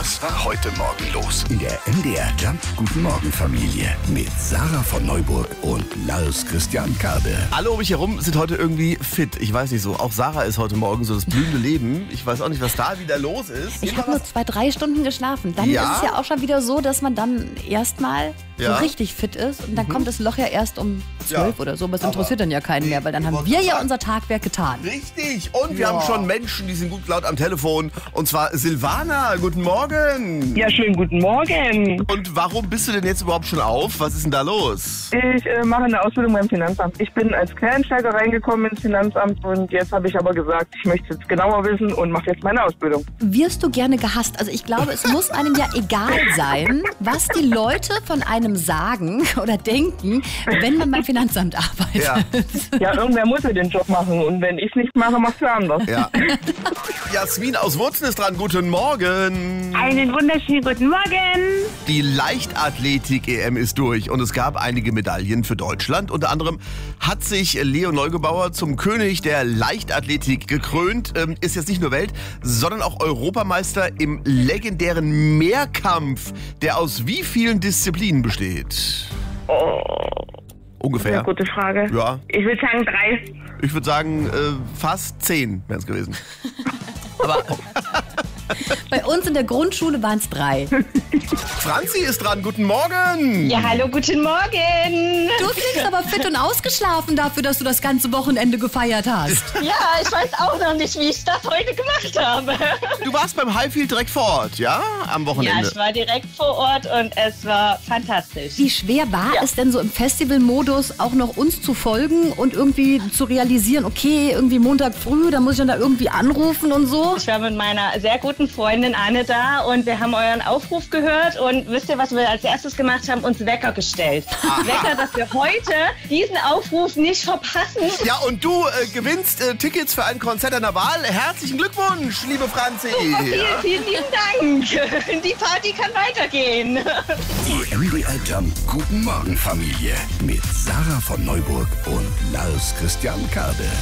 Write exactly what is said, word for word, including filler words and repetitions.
Was war heute Morgen los? In der M D R Jump Guten Morgen Familie mit Sarah von Neuburg und Lars Christian Kade. Alle um mich herum sind heute irgendwie fit. Ich weiß nicht so. Auch Sarah ist heute Morgen so das blühende Leben. Ich weiß auch nicht, was da wieder los ist. Ich habe nur zwei, drei Stunden geschlafen. Dann Ja? ist es ja auch schon wieder so, dass man dann erstmal Ja. so richtig fit ist. Und dann kommt das Loch ja erst um zwölf Ja. oder so. Aber es Aber- interessiert dann ja keinen mehr, weil dann Ich haben wollte wir gerade ja sagen- unser Tagwerk getan. Richtig. Und wir Ja. haben schon Menschen, die sind gut laut am Telefon. Und zwar Silvana. Guten Morgen. Ja, schönen guten Morgen. Und warum bist du denn jetzt überhaupt schon auf? Was ist denn da los? Ich äh, mache eine Ausbildung beim Finanzamt. Ich bin als Quereinsteiger reingekommen ins Finanzamt und jetzt habe ich aber gesagt, ich möchte jetzt genauer wissen und mache jetzt meine Ausbildung. Wirst du gerne gehasst? Also ich glaube, es muss einem ja egal sein, was die Leute von einem sagen oder denken, wenn man beim Finanzamt arbeitet. Ja. Ja, irgendwer muss ja den Job machen und wenn ich es nicht mache, macht wer anders. Ja. Jasmin aus Wurzen ist dran. Guten Morgen. Einen wunderschönen guten Morgen. Die Leichtathletik-E M ist durch und es gab einige Medaillen für Deutschland. Unter anderem hat sich Leo Neugebauer zum König der Leichtathletik gekrönt. Ähm, ist jetzt nicht nur Welt, sondern auch Europameister im legendären Mehrkampf, der aus wie vielen Disziplinen besteht? Oh, Ungefähr. eine gute Frage. Ja, Ich würde sagen drei. ich würde sagen, äh, fast zehn wären es gewesen. Aber Bei uns in der Grundschule waren es drei. Franzi ist dran. Guten Morgen. Ja, hallo, guten Morgen. Du klingst aber fit und ausgeschlafen dafür, dass du das ganze Wochenende gefeiert hast. Ja, ich weiß auch noch nicht, wie ich das heute gemacht habe. Du warst beim Highfield direkt vor Ort, ja? Am Ja, Wochenende. ich war direkt vor Ort und es war fantastisch. Wie schwer war Ja. es denn so im Festivalmodus auch noch uns zu folgen und irgendwie zu realisieren, okay, irgendwie Montag früh, da muss ich dann da irgendwie anrufen und so? Ich war mit meiner sehr guten Freundin Anne da und wir haben euren Aufruf gehört und wisst ihr, was wir als erstes gemacht haben? Uns Wecker gestellt. Wecker, dass wir heute diesen Aufruf nicht verpassen. Ja, und du äh, gewinnst äh, Tickets für ein Konzert deiner Wahl. Herzlichen Glückwunsch, liebe Franzi. Vielen, vielen lieben Dank. Die Party kann weitergehen. Die M D R Jump Guten Morgen Familie mit Sarah von Neuburg und Lars Christian Kade.